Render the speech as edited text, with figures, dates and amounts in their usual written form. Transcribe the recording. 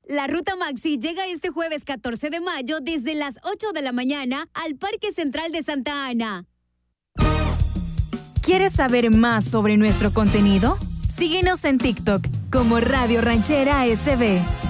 La Ruta Maxi llega este jueves 14 de mayo desde las 8 de la mañana al Parque Central de Santa Ana. ¿Quieres saber más sobre nuestro contenido? Síguenos en TikTok como Radio Ranchera SB.